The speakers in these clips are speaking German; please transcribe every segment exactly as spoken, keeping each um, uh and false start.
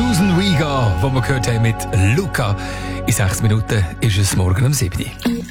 Susan Vega, die wir gehört haben mit Luca. In sechs Minuten ist es morgen um sieben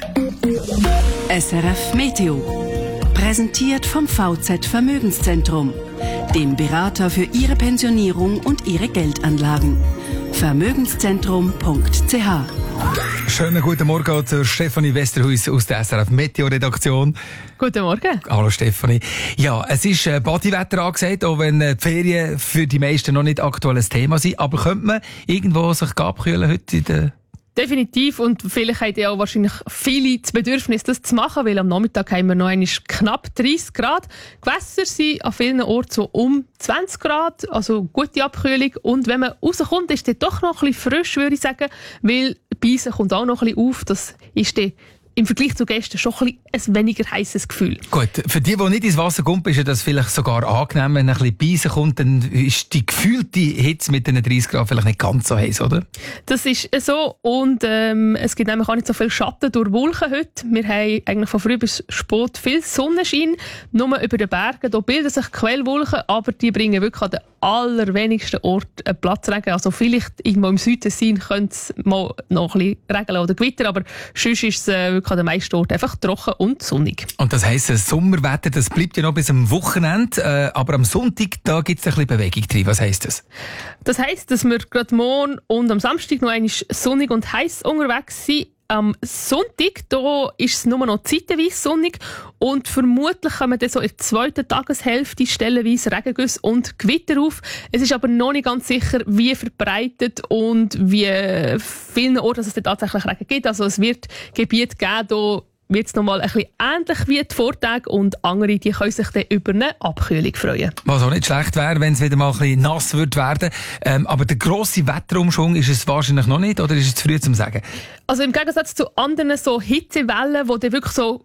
Uhr. S R F Meteo. Präsentiert vom V Z Vermögenszentrum, dem Berater für Ihre Pensionierung und Ihre Geldanlagen. Vermögenszentrum punkt c h. Schönen guten Morgen zur Stefanie Westerhuis aus der S R F Meteo-Redaktion. Guten Morgen. Hallo Stefanie. Ja, es ist äh, Bodywetter angesagt, auch wenn äh, die Ferien für die meisten noch nicht aktuelles Thema sind. Aber könnte man irgendwo sich abkühlen heute in der... Definitiv, und vielleicht haben ja auch wahrscheinlich viele das Bedürfnis, das zu machen, weil am Nachmittag haben wir noch einmal knapp dreißig Grad. Gewässer sind an vielen Orten so um zwanzig Grad, also gute Abkühlung. Und wenn man rauskommt, ist es doch noch ein bisschen frisch, würde ich sagen, weil Beisen kommt auch noch ein bisschen auf. Das ist dann im Vergleich zu gestern schon ein, bisschen ein weniger heißes Gefühl. Gut, für die, die nicht ins Wasser kommen, ist das vielleicht sogar angenehm. Wenn ein bisschen Beisen kommt, dann ist die gefühlte Hitze mit den dreißig Grad vielleicht nicht ganz so heiß, oder? Das ist so, und ähm, es gibt nämlich auch nicht so viel Schatten durch Wolken heute. Wir haben eigentlich von früh bis spät viel Sonnenschein, nur über den Bergen. Da bilden sich Quellwolken, aber die bringen wirklich an den allerwenigsten Orten einen Platzregen. Also vielleicht irgendwo im Südtessin könnte es mal noch ein bisschen Regen oder Gewitter, aber sonst ist es äh, wirklich an den meisten Orten einfach trocken und sonnig. Und das heisst, das Sommerwetter, das bleibt ja noch bis am Wochenende, äh, aber am Sonntag, da gibt es ein bisschen Bewegung drin. Was heisst das? Das heisst, dass wir gerade morgen und am Samstag noch einmal sonnig und heiß unterwegs sind. Am Sonntag da ist es nur noch zeitweise sonnig und vermutlich kommen dann so in der zweiten Tageshälfte stellenweise Regengüsse und Gewitter auf. Es ist aber noch nicht ganz sicher, wie verbreitet und wie vielen Orten es dann tatsächlich Regen gibt. Also es wird Gebiete geben, da wird es nochmal ein bisschen ähnlich wie die Vortage, und andere, die können sich dann über eine Abkühlung freuen. Was auch nicht schlecht wäre, wenn es wieder mal ein bisschen nass wird werden. Ähm, aber der grosse Wetterumschwung ist es wahrscheinlich noch nicht, oder ist es zu früh zum Sagen? Also im Gegensatz zu anderen so Hitzewellen, die dann wirklich so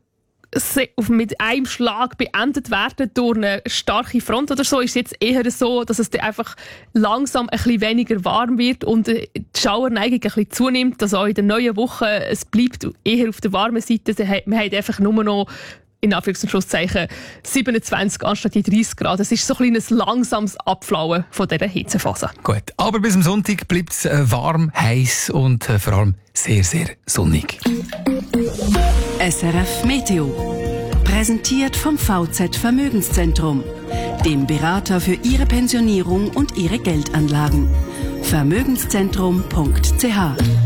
mit einem Schlag beendet werden durch eine starke Front oder so, ist es jetzt eher so, dass es dann einfach langsam ein bisschen weniger warm wird und die Schauerneigung ein bisschen zunimmt. Also auch in der neuen Woche, es bleibt eher auf der warmen Seite. Wir haben einfach nur noch in Anführungs- und Schlusszeichen siebenundzwanzig anstatt die dreißig Grad. Es ist so ein kleines langsames Abflauen von dieser Hitzephase. Gut, aber bis am Sonntag bleibt es äh, warm, heiß und äh, vor allem sehr, sehr sonnig. S R F Meteo. Präsentiert vom V Z Vermögenszentrum, dem Berater für Ihre Pensionierung und Ihre Geldanlagen. Vermögenszentrum punkt c h.